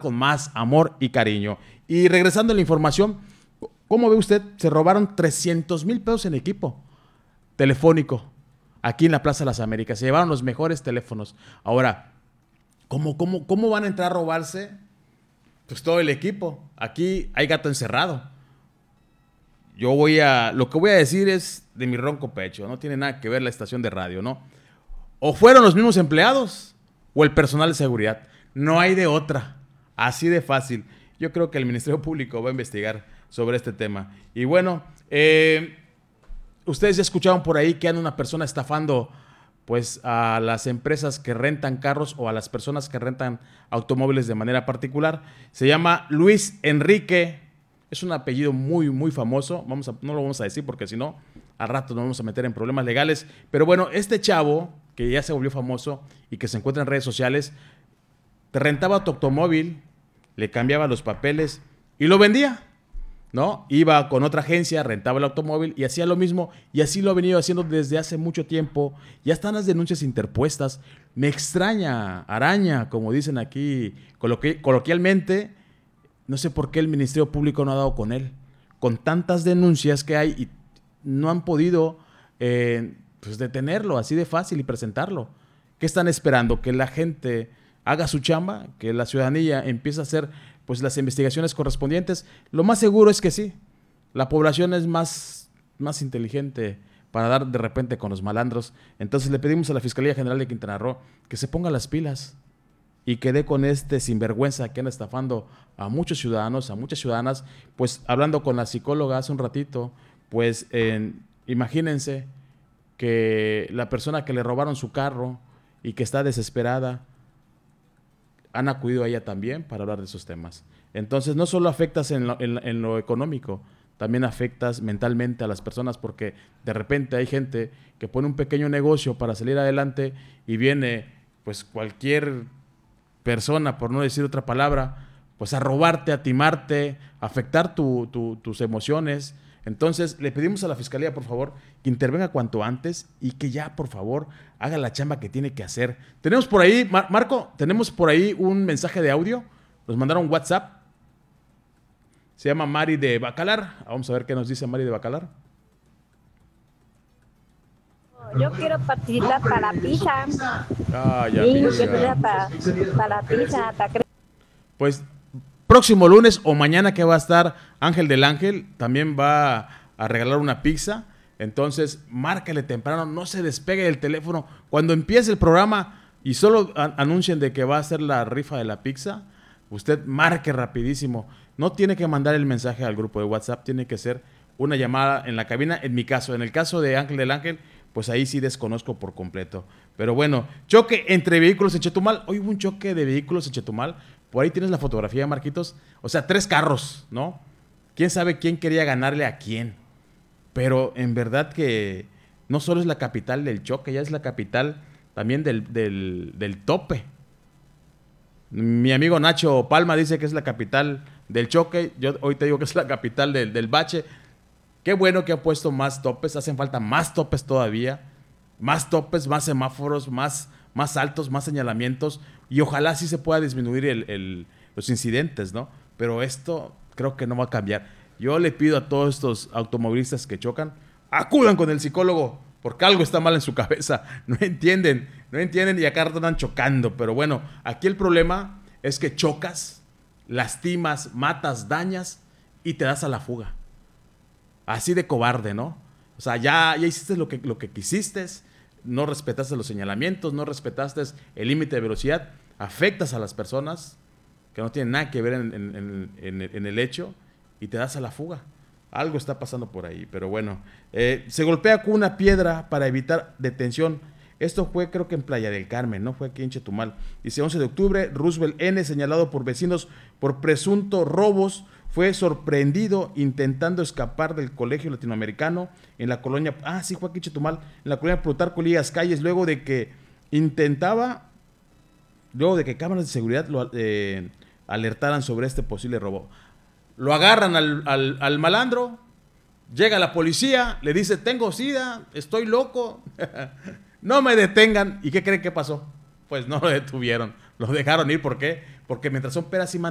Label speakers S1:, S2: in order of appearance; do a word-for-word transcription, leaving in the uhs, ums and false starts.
S1: con más amor y cariño. Y regresando a la información, ¿cómo ve usted? Se robaron trescientos mil pesos en equipo telefónico aquí en la Plaza de las Américas. Se llevaron los mejores teléfonos. Ahora, ¿cómo, cómo, cómo van a entrar a robarse? Pues todo el equipo. Aquí hay gato encerrado. Yo voy a... Lo que voy a decir es de mi ronco pecho. No tiene nada que ver la estación de radio, ¿no? O fueron los mismos empleados o el personal de seguridad. No hay de otra. Así de fácil. Yo creo que el Ministerio Público va a investigar sobre este tema. Y bueno, eh, ustedes ya escucharon por ahí que anda una persona estafando pues a las empresas que rentan carros o a las personas que rentan automóviles de manera particular. Se llama Luis Enrique. Es un apellido muy, muy famoso. Vamos a, no lo vamos a decir porque si no, al rato nos vamos a meter en problemas legales. Pero bueno, este chavo, que ya se volvió famoso y que se encuentra en redes sociales, te rentaba tu automóvil, le cambiaba los papeles y lo vendía, ¿no? Iba con otra agencia, rentaba el automóvil y hacía lo mismo. Y así lo ha venido haciendo desde hace mucho tiempo. Ya están las denuncias interpuestas. Me extraña, araña, como dicen aquí coloqui- coloquialmente. No sé por qué el Ministerio Público no ha dado con él. Con tantas denuncias que hay y no han podido eh, pues detenerlo así de fácil y presentarlo. ¿Qué están esperando? ¿Que la gente haga su chamba? ¿Que la ciudadanía empiece a hacer pues las investigaciones correspondientes? Lo más seguro es que sí. La población es más, más inteligente para dar de repente con los malandros. Entonces le pedimos a la Fiscalía General de Quintana Roo que se ponga las pilas y que dé con este sinvergüenza que anda estafando a muchos ciudadanos, a muchas ciudadanas. Pues hablando con la psicóloga hace un ratito, pues eh, imagínense que la persona que le robaron su carro y que está desesperada, han acudido a ella también para hablar de esos temas. Entonces no solo afectas en lo, en, en lo económico, también afectas mentalmente a las personas, porque de repente hay gente que pone un pequeño negocio para salir adelante y viene pues cualquier persona, por no decir otra palabra, pues a robarte, a timarte, a afectar tu, tu, tus emociones. Entonces le pedimos a la Fiscalía, por favor, que intervenga cuanto antes y que ya, por favor, haga la chamba que tiene que hacer. Tenemos por ahí, Mar- Marco, tenemos por ahí un mensaje de audio. Nos mandaron WhatsApp. Se llama Mari de Bacalar. Vamos a ver qué nos dice Mari de Bacalar.
S2: Yo quiero participar para la pizza.
S1: Ah, ya,
S2: Sí,
S1: pizza.
S2: quiero para, para la pizza. Para...
S1: Pues próximo lunes o mañana que va a estar Ángel del Ángel, también va a regalar una pizza. Entonces, márcale temprano, no se despegue del teléfono. Cuando empiece el programa y solo a- anuncien de que va a ser la rifa de la pizza, usted marque rapidísimo. No tiene que mandar el mensaje al grupo de WhatsApp, tiene que ser una llamada en la cabina. En mi caso, en el caso de Ángel del Ángel, pues ahí sí desconozco por completo. Pero bueno, choque entre vehículos en Chetumal. Hoy hubo un choque de vehículos en Chetumal. Por ahí tienes la fotografía, Marquitos. O sea, tres carros, ¿no? ¿Quién sabe quién quería ganarle a quién? Pero en verdad que no solo es la capital del choque, ya es la capital también del, del, del tope. Mi amigo Nacho Palma dice que es la capital del choque. Yo hoy te digo que es la capital del, del bache. Qué bueno que ha puesto más topes. Hacen falta más topes todavía. Más topes, más semáforos, más, más altos, más señalamientos. Y ojalá sí se pueda disminuir el, el, los incidentes, ¿no? Pero esto creo que no va a cambiar. Yo le pido a todos estos automovilistas que chocan, acudan con el psicólogo, porque algo está mal en su cabeza. No entienden, no entienden y acá andan chocando. Pero bueno, aquí el problema es que chocas, lastimas, matas, dañas y te das a la fuga. Así de cobarde, ¿no? O sea, ya, ya hiciste lo que, lo que quisiste, no respetaste los señalamientos, no respetaste el límite de velocidad, afectas a las personas que no tienen nada que ver en, en, en, en el hecho y te das a la fuga. Algo está pasando por ahí, pero bueno. Eh, se golpea con una piedra para evitar detención. Esto fue creo que en Playa del Carmen, no fue aquí en Chetumal. Dice once de octubre, Roosevelt N., señalado por vecinos por presuntos robos, fue sorprendido intentando escapar del colegio latinoamericano en la colonia, ah sí fue aquí en Chetumal, en la colonia Plutarco Elías Calles, luego de que intentaba, luego de que cámaras de seguridad lo eh, alertaran sobre este posible robo. Lo agarran al, al, al malandro, llega la policía, le dice, tengo sida, estoy loco, no me detengan. ¿Y qué creen que pasó? Pues no lo detuvieron, lo dejaron ir. ¿Por qué? Porque mientras son peras y manzanas,